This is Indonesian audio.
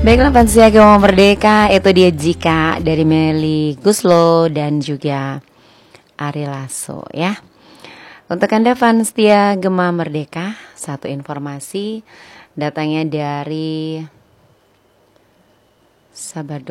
Baiklah fans Gema Merdeka, itu dia Jika dari Meli Guslo dan juga Ari Lasso ya. Untuk Anda fans setia Gema Merdeka, satu informasi datangnya dari Sabar